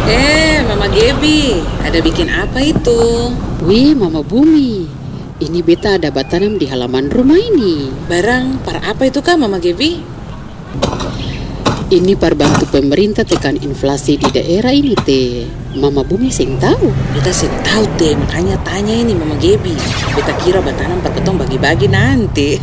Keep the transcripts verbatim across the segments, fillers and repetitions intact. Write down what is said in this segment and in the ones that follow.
Eh, Mama Gebi, ada bikin apa itu? Wih, Mama Bumi, ini beta ada batanam di halaman rumah ini. Barang par apa itu kah, Mama Gebi? Ini par bantu pemerintah tekan inflasi di daerah ini teh. Mama Bumi sing tahu. Beta sih tahu teh, makanya tanya ini Mama Gebi. Beta kira batanam par ketong bagi-bagi nanti.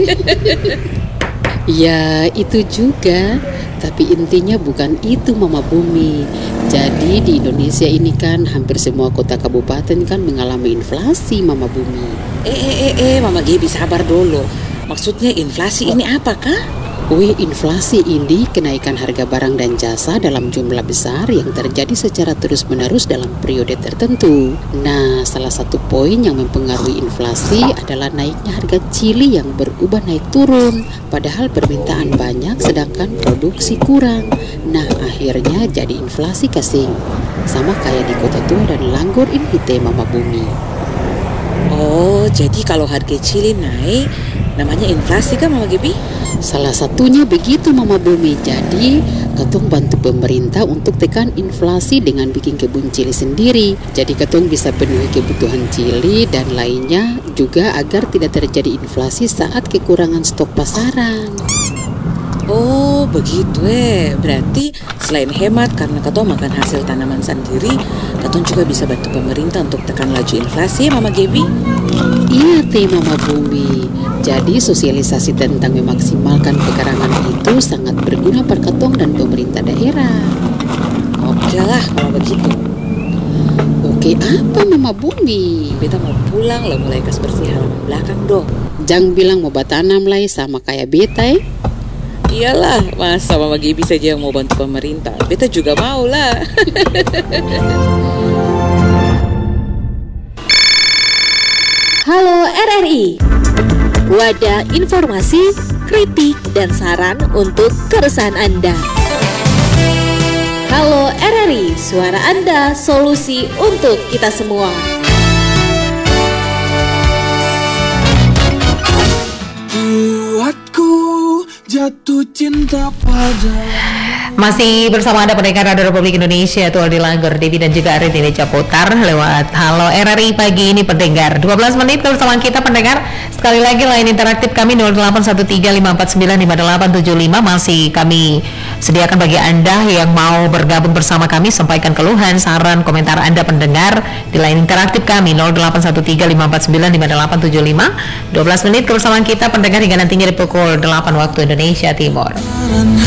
Ya, itu juga. Tapi intinya bukan itu, Mama Bumi. Jadi di Indonesia ini kan hampir semua kota kabupaten kan mengalami inflasi, Mama Bumi. Eh, eh, eh, eh, Mama Gebi sabar dulu. Maksudnya inflasi ini apa kah? Wih, inflasi ini kenaikan harga barang dan jasa dalam jumlah besar yang terjadi secara terus-menerus dalam periode tertentu. Nah, salah satu poin yang mempengaruhi inflasi adalah naiknya harga chili yang berubah naik turun. Padahal permintaan banyak sedangkan produksi kurang. Nah, akhirnya jadi inflasi kasing. Sama kayak di Kota Tua dan Langgor ini teh, Mama Bumi. Oh, jadi kalau harga chili naik, namanya inflasi kan, Mama Gebi? Salah satunya begitu, Mama Bumi. Jadi ketong bantu pemerintah untuk tekan inflasi dengan bikin kebun cili sendiri. Jadi ketong bisa penuhi kebutuhan cili dan lainnya juga agar tidak terjadi inflasi saat kekurangan stok pasaran. Oh, begitu eh. Berarti selain hemat karena ketong makan hasil tanaman sendiri, ketong juga bisa bantu pemerintah untuk tekan laju inflasi, Mama Gebi? Iya teh, Mama Bumi. Jadi sosialisasi tentang memaksimalkan pekarangan itu sangat berguna per ketong dan pemerintah daerah. Oke lah kalau begitu. Oke, apa Mama Bumi? Beta mau pulang lo, mulai kas bersih halaman belakang dong. Jangan bilang mau batanam lah sama kayak beta eh. Iyalah, masa Mama Gebi saja yang mau bantu pemerintah. Beta juga mau lah. Halo R R I, wadah informasi, kritik, dan saran untuk keresahan Anda. Halo R R I, suara Anda, solusi untuk kita semua. Buatku jatuh cinta pada. Masih bersama Anda pendengar Radio Republik Indonesia, Tual di Langgor, Devi dan juga Arin ini Caputar lewat Halo R R I pagi ini pendengar. dua belas menit bersama kita pendengar. Sekali lagi line interaktif kami nol delapan satu tiga lima empat sembilan lima delapan tujuh lima masih kami sediakan bagi Anda yang mau bergabung bersama kami, sampaikan keluhan, saran, komentar Anda pendengar di line interaktif kami nol delapan satu tiga lima empat sembilan lima delapan tujuh lima. dua belas menit bersama kita pendengar hingga nantinya di pukul delapan waktu Indonesia Timur.